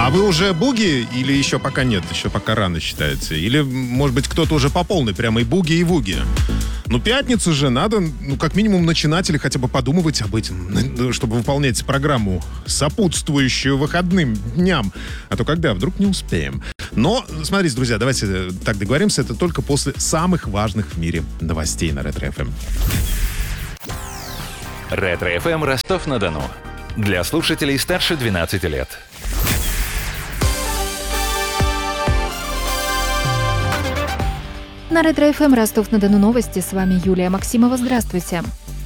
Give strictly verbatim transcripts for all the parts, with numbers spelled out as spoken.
А вы уже буги или еще пока нет? Еще пока рано считаете? Или, может быть, кто-то уже по полной, прямо и буги, и вуги? Ну, пятницу же надо, ну, как минимум, начинать или хотя бы подумывать об этом, чтобы выполнять программу, сопутствующую выходным дням. А то когда? Вдруг не успеем. Но, смотрите, друзья, давайте так договоримся, это только после самых важных в мире новостей на Ретро эф эм. Ретро эф эм Ростов-на-Дону. Для слушателей старше двенадцати лет. На Ретро эф эм Ростов-на-Дону новости. С вами Юлия Максимова. Здравствуйте.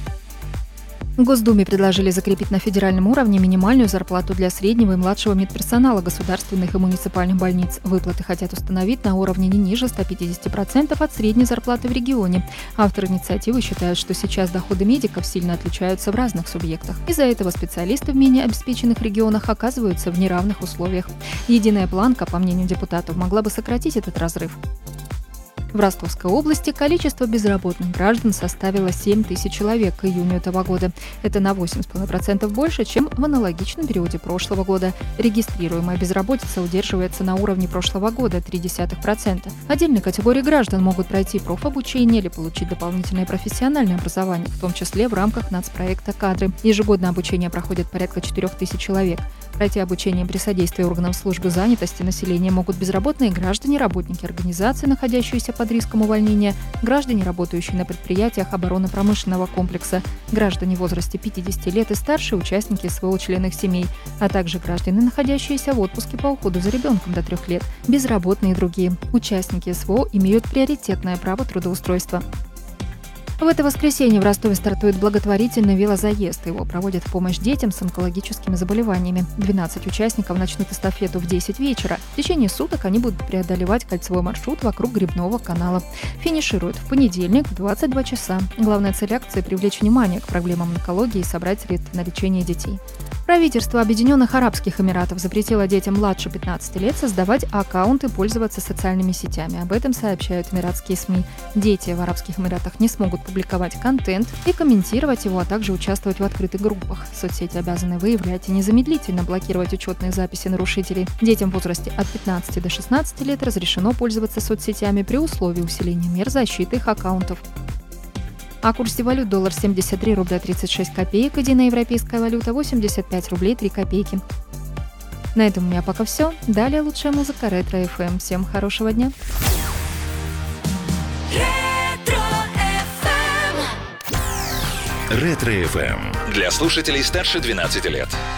В Госдуме предложили закрепить на федеральном уровне минимальную зарплату для среднего и младшего медперсонала государственных и муниципальных больниц. Выплаты хотят установить на уровне не ниже ста пятидесяти процентов от средней зарплаты в регионе. Авторы инициативы считают, что сейчас доходы медиков сильно отличаются в разных субъектах. Из-за этого специалисты в менее обеспеченных регионах оказываются в неравных условиях. Единая планка, по мнению депутатов, могла бы сократить этот разрыв. В Ростовской области количество безработных граждан составило семь тысяч человек к июню этого года. Это на восемь целых пять десятых процента больше, чем в аналогичном периоде прошлого года. Регистрируемая безработица удерживается на уровне прошлого года – три десятых процента. Отдельные категории граждан могут пройти профобучение или получить дополнительное профессиональное образование, в том числе в рамках нацпроекта «Кадры». Ежегодно обучение проходит порядка четырех тысяч человек. Пройти обучение при содействии органам службы занятости населения могут безработные граждане, работники организаций, находящиеся под риском увольнения, граждане, работающие на предприятиях оборонно-промышленного комплекса, граждане в возрасте пятидесяти лет и старше, участники СВО, члены их семей, а также граждане, находящиеся в отпуске по уходу за ребенком до трех лет, безработные и другие. Участники СВО имеют приоритетное право трудоустройства. В это воскресенье в Ростове стартует благотворительный велозаезд. Его проводят в помощь детям с онкологическими заболеваниями. двенадцать участников начнут эстафету в десять вечера. В течение суток они будут преодолевать кольцевой маршрут вокруг Грибного канала. Финишируют в понедельник в двадцать два часа. Главная цель акции – привлечь внимание к проблемам онкологии и собрать средства на лечение детей. Правительство Объединенных Арабских Эмиратов запретило детям младше пятнадцати лет создавать аккаунты и пользоваться социальными сетями. Об этом сообщают эмиратские СМИ. Дети в Арабских Эмиратах не смогут публиковать контент и комментировать его, а также участвовать в открытых группах. Соцсети обязаны выявлять и незамедлительно блокировать учетные записи нарушителей. Детям в возрасте от пятнадцати до шестнадцати лет разрешено пользоваться соцсетями при условии усиления мер защиты их аккаунтов. О курсе валют: доллар семьдесят три рубля тридцать шесть копеек, единая европейская валюта восемьдесят пять рублей три копейки. На этом у меня пока все. Далее лучшая музыка Ретро эф эм. Всем хорошего дня. Ретро эф эм для слушателей старше двенадцати лет.